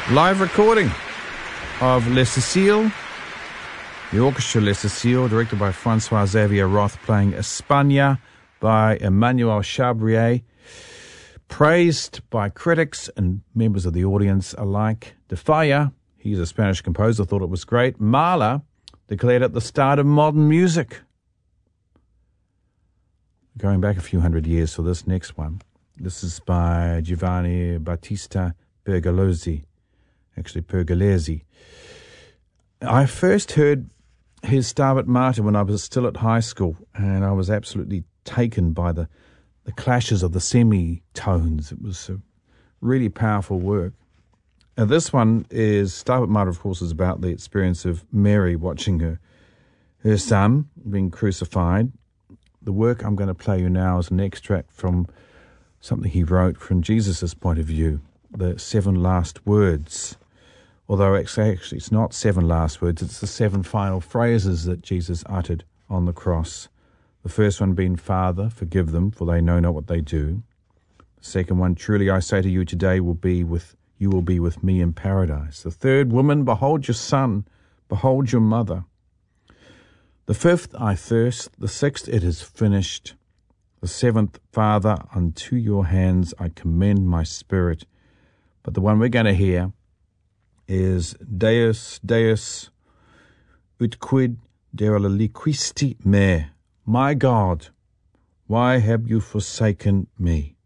Live recording of Les Cecile, the orchestra Les Cecile, directed by Francois Xavier Roth, playing España by Emmanuel Chabrier, praised by critics and members of the audience alike. De Falla, he's a Spanish composer, thought it was great. Mahler declared it the start of modern music. Going back a few hundred years for this next one. This is by Giovanni Battista Pergolesi. Actually, Pergolesi. I first heard his Stabat Mater when I was still at high school, and I was absolutely taken by the clashes of the semitones. It was a really powerful work. And this one is, Stabat Mater, of course, is about the experience of Mary watching her son being crucified. The work I'm going to play you now is an extract from something he wrote from Jesus' point of view, the 7 last words. Although actually it's not 7 last words, it's the 7 final phrases that Jesus uttered on the cross. The first one being, Father, forgive them, for they know not what they do. The second one, truly I say to you, today you will be with me in paradise. The third, woman, behold your son, behold your mother. The fifth, I thirst. The sixth, it is finished. The seventh, Father, unto your hands I commend my spirit. But the one we're going to hear is Deus, Deus, ut quid dereliquisti me. My God, why have you forsaken me?